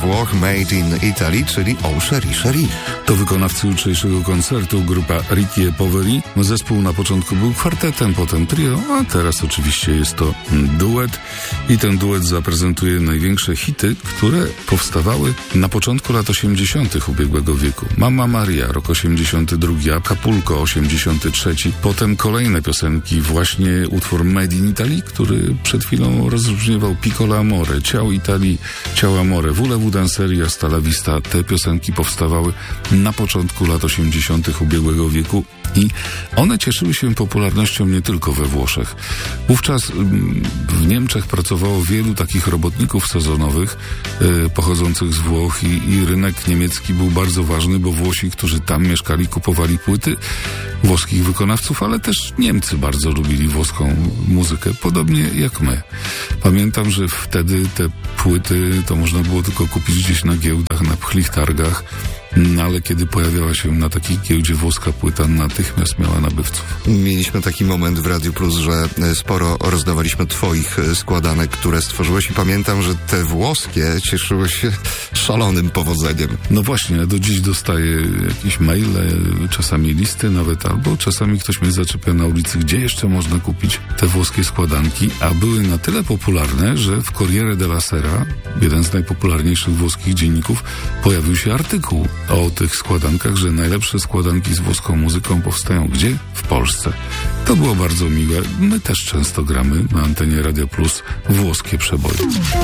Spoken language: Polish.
Włoch, Made in Italy, czyli O Cherie Cherie. To wykonawcy jutrzejszego koncertu grupa Ricky e Poveri. Zespół na początku był kwartetem, potem trio, a teraz oczywiście jest to duet. I ten duet zaprezentuje największe hity, które powstawały na początku lat 80. ubiegłego wieku. Mamma Maria, rok 82, Acapulco, 83. Potem kolejne piosenki, właśnie utwór Made in Italy, który przed chwilą rozróżniwał Piccolo Amore, Ciao Italia, Ciao Amore, Volevo danseria, Hasta la vista. Te piosenki powstawały na początku lat 80. ubiegłego wieku i one cieszyły się popularnością nie tylko we Włoszech. Wówczas w Niemczech pracowało wielu takich robotników sezonowych pochodzących z Włoch i rynek niemiecki był bardzo ważny, bo Włosi, którzy tam mieszkali, kupowali płyty włoskich wykonawców, ale też Niemcy bardzo lubili włoską muzykę, podobnie jak my. Pamiętam, że wtedy te płyty to można było tylko kupić gdzieś na giełdach, na pchlich targach, ale kiedy pojawiała się na takiej giełdzie włoska płyta, natychmiast miała nabywców. Mieliśmy taki moment w Radiu Plus, że sporo rozdawaliśmy twoich składanek, które stworzyłeś i pamiętam, że te włoskie cieszyły się szalonym powodzeniem. No właśnie, ja do dziś dostaję jakieś maile, czasami listy nawet, albo czasami ktoś mnie zaczepia na ulicy, gdzie jeszcze można kupić te włoskie składanki, a były na tyle popularne, że w Corriere della Sera, jeden z najpopularniejszych włoskich dzienników, pojawił się artykuł o tych składankach, że najlepsze składanki z włoską muzyką powstają gdzie? W Polsce. To było bardzo miłe. My też często gramy na antenie Radio Plus włoskie przeboje.